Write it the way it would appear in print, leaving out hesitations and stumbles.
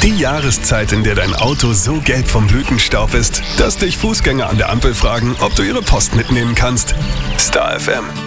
Die Jahreszeit, in der dein Auto so gelb vom Blütenstaub ist, dass dich Fußgänger an der Ampel fragen, ob du ihre Post mitnehmen kannst. Star FM.